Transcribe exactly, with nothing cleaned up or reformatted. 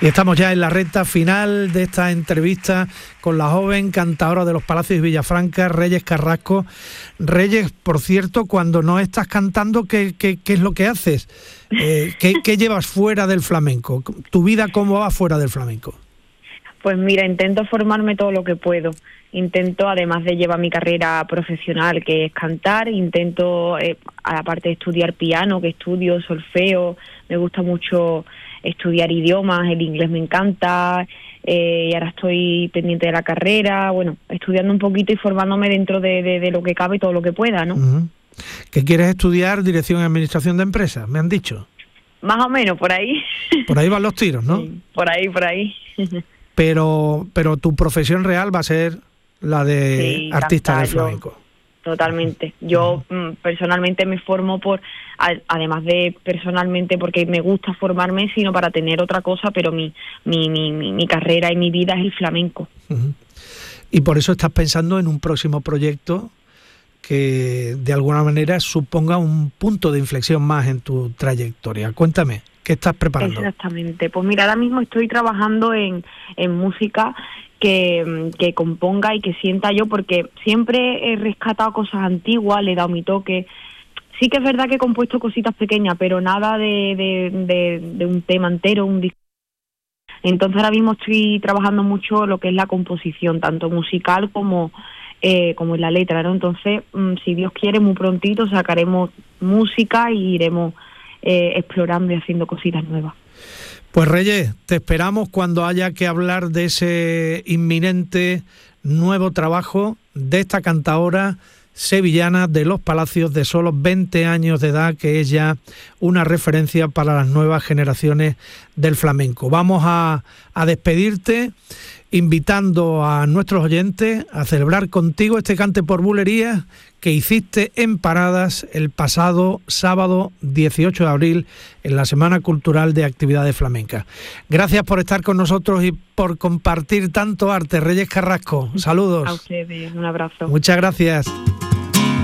Y estamos ya en la recta final de esta entrevista con la joven cantadora de los Palacios de Villafranca, Reyes Carrasco. Reyes, por cierto, cuando no estás cantando, ¿qué, qué, qué es lo que haces? Eh, ¿qué, ¿Qué llevas fuera del flamenco? ¿Tu vida cómo va fuera del flamenco? Pues mira, intento formarme todo lo que puedo. Intento, además de llevar mi carrera profesional, que es cantar, intento, eh, aparte de estudiar piano, que estudio solfeo, me gusta mucho estudiar idiomas, el inglés me encanta, eh, y ahora estoy pendiente de la carrera, bueno, estudiando un poquito y formándome dentro de, de, de lo que cabe y todo lo que pueda, ¿no? Uh-huh. ¿Qué quieres estudiar? Dirección y Administración de Empresas, me han dicho. Más o menos, por ahí. Por ahí van los tiros, ¿no? Sí, por ahí, por ahí. Pero, pero tu profesión real va a ser la de sí, artista cantar, del flamenco. Yo, totalmente. Yo uh-huh. personalmente me formo por, además de personalmente porque me gusta formarme, sino para tener otra cosa, pero mi, mi, mi, mi, mi carrera y mi vida es el flamenco. Uh-huh. Y por eso estás pensando en un próximo proyecto que de alguna manera suponga un punto de inflexión más en tu trayectoria. Cuéntame, ¿qué estás preparando? Exactamente. Pues mira, ahora mismo estoy trabajando en, en música que, que componga y que sienta yo, porque siempre he rescatado cosas antiguas, le he dado mi toque. Sí que es verdad que he compuesto cositas pequeñas, pero nada de, de, de, de un tema entero, un disco. Entonces ahora mismo estoy trabajando mucho lo que es la composición, tanto musical como, eh, como en la letra, ¿no? Entonces, mmm, si Dios quiere, muy prontito sacaremos música y iremos eh, explorando y haciendo cositas nuevas. Pues Reyes, te esperamos cuando haya que hablar de ese inminente nuevo trabajo de esta cantadora sevillana de los Palacios, de solo veinte años de edad, que es ya una referencia para las nuevas generaciones del flamenco. Vamos a, a despedirte invitando a nuestros oyentes a celebrar contigo este cante por bulerías que hiciste en Paradas el pasado sábado dieciocho de abril en la Semana Cultural de Actividades Flamencas. Gracias por estar con nosotros y por compartir tanto arte. Reyes Carrasco, saludos. A ustedes, un abrazo. Muchas gracias.